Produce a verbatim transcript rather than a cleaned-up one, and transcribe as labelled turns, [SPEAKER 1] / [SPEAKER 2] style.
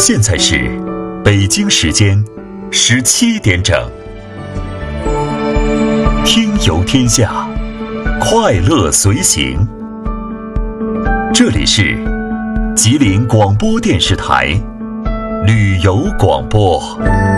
[SPEAKER 1] 现在是北京时间十七点整。听游天下，快乐随行。这里是吉林广播电视台旅游广播。